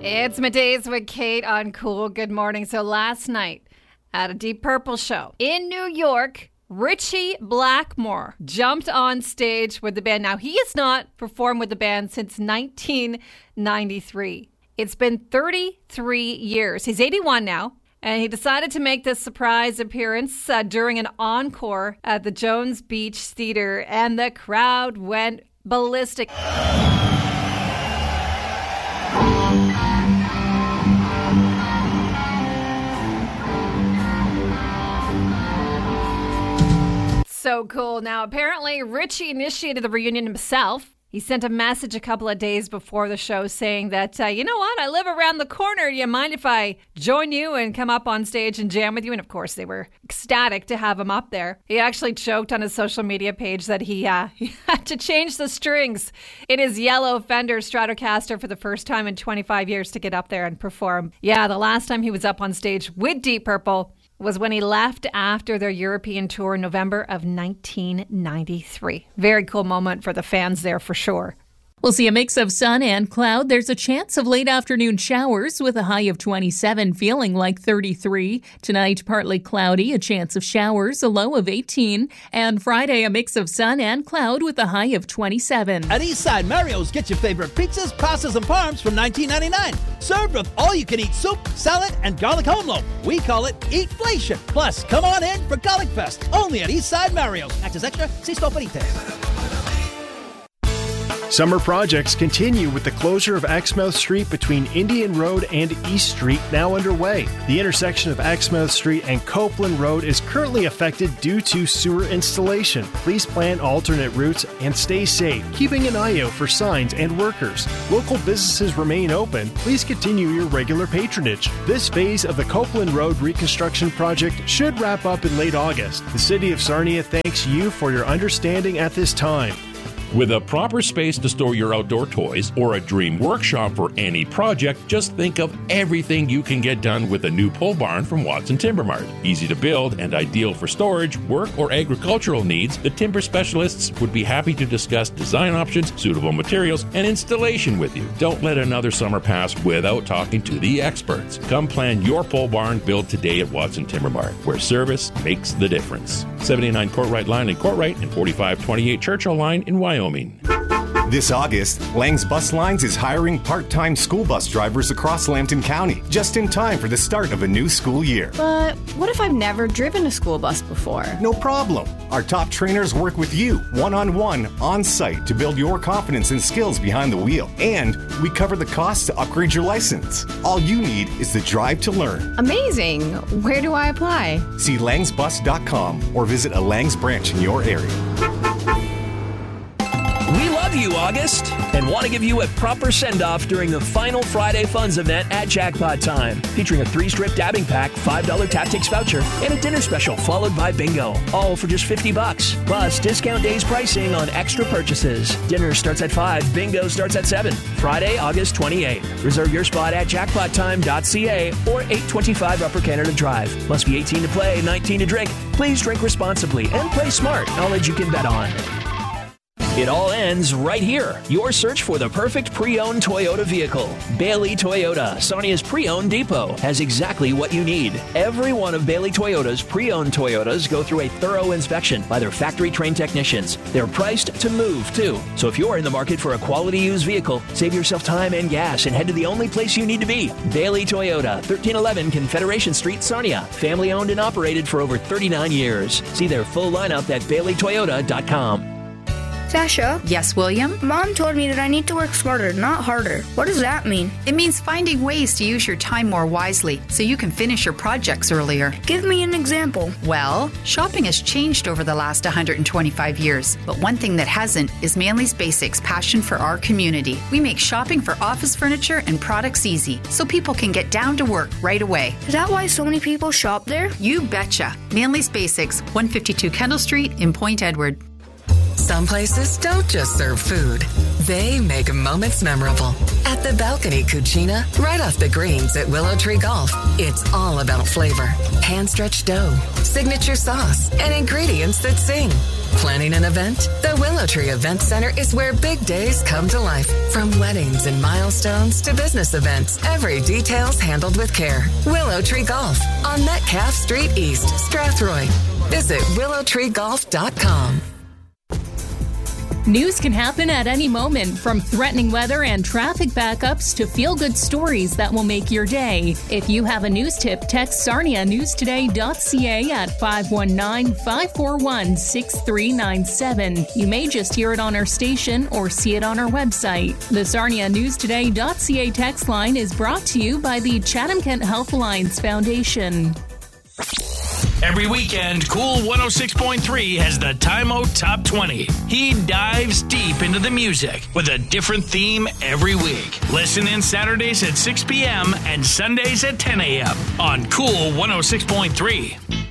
It's Middays with Kate on Cool. Good morning. So last night at a Deep Purple show in New York, Richie Blackmore jumped on stage with the band. Now, he has not performed with the band since 1993. It's been 33 years. He's 81 now, and he decided to make this surprise appearance during an encore at the Jones Beach Theater, and the crowd went ballistic. So cool. Now, apparently, Richie initiated the reunion himself. He sent a message a couple of days before the show saying that, you know what, I live around the corner. Do you mind if I join you and come up on stage and jam with you? And of course, they were ecstatic to have him up there. He actually joked on his social media page that he had to change the strings in his yellow Fender Stratocaster for the first time in 25 years to get up there and perform. Yeah, the last time he was up on stage with Deep Purple was when he left after their European tour in November of 1993. Very cool moment for the fans there for sure. We'll see a mix of sun and cloud. There's a chance of late afternoon showers with a high of 27, feeling like 33. Tonight, partly cloudy, a chance of showers, a low of 18. And Friday, a mix of sun and cloud with a high of 27. At Eastside Mario's, get your favorite pizzas, pastas, and parms from $19.99. Served with all-you-can-eat soup, salad, and garlic home loaf. We call it Eatflation. Plus, come on in for Garlic Fest, only at Eastside Mario's. Access extra, see store for details. Summer projects continue with the closure of Exmouth Street between Indian Road and East Street now underway. The intersection of Exmouth Street and Copeland Road is currently affected due to sewer installation. Please plan alternate routes and stay safe, keeping an eye out for signs and workers. Local businesses remain open. Please continue your regular patronage. This phase of the Copeland Road reconstruction project should wrap up in late August. The City of Sarnia thanks you for your understanding at this time. With a proper space to store your outdoor toys or a dream workshop for any project, just think of everything you can get done with a new pole barn from Watson Timber Mart. Easy to build and ideal for storage, work, or agricultural needs, the timber specialists would be happy to discuss design options, suitable materials, and installation with you. Don't let another summer pass without talking to the experts. Come plan your pole barn build today at Watson Timber Mart, where service makes the difference. 79 Courtright Line in Courtright and 4528 Churchill Line in Wyoming. This August, Lang's Bus Lines is hiring part-time school bus drivers across Lambton County, just in time for the start of a new school year. But what if I've never driven a school bus before? No problem. Our top trainers work with you, one-on-one, on-site, to build your confidence and skills behind the wheel. And we cover the cost to upgrade your license. All you need is the drive to learn. Amazing. Where do I apply? See langsbus.com or visit a Langs branch in your area. We love you, August, and want to give you a proper send-off during the final Friday Funds event at Jackpot Time, featuring a 3-strip dabbing pack, $5 Tactics voucher, and a dinner special followed by bingo, all for just $50, plus discount days pricing on extra purchases. Dinner starts at 5, bingo starts at 7, Friday, August 28th. Reserve your spot at jackpottime.ca or 825 Upper Canada Drive. Must be 18 to play, 19 to drink. Please drink responsibly and play smart. Knowledge you can bet on. It all ends right here. Your search for the perfect pre-owned Toyota vehicle. Bailey Toyota, Sarnia's pre-owned depot, has exactly what you need. Every one of Bailey Toyota's pre-owned Toyotas go through a thorough inspection by their factory-trained technicians. They're priced to move, too. So if you're in the market for a quality used vehicle, save yourself time and gas and head to the only place you need to be. Bailey Toyota, 1311 Confederation Street, Sarnia. Family-owned and operated for over 39 years. See their full lineup at baileytoyota.com. Sasha? Yes, William? Mom told me that I need to work smarter, not harder. What does that mean? It means finding ways to use your time more wisely so you can finish your projects earlier. Give me an example. Well, shopping has changed over the last 125 years, but one thing that hasn't is Manley's Basics' passion for our community. We make shopping for office furniture and products easy so people can get down to work right away. Is that why so many people shop there? You betcha. Manley's Basics, 152 Kendall Street in Point Edward. Some places don't just serve food. They make moments memorable. At the Balcony Cucina, right off the greens at Willow Tree Golf, it's all about flavor. Hand-stretched dough, signature sauce, and ingredients that sing. Planning an event? The Willow Tree Event Center is where big days come to life. From weddings and milestones to business events, every detail's handled with care. Willow Tree Golf on Metcalf Street East, Strathroy. Visit willowtreegolf.com. News can happen at any moment, from threatening weather and traffic backups to feel-good stories that will make your day. If you have a news tip, text sarnianewstoday.ca at 519-541-6397. You may just hear it on our station or see it on our website. The sarnianewstoday.ca text line is brought to you by the Chatham-Kent Health Alliance Foundation. Every weekend, Cool 106.3 has the Time Out Top 20. He dives deep into the music with a different theme every week. Listen in Saturdays at 6 p.m. and Sundays at 10 a.m. on Cool 106.3.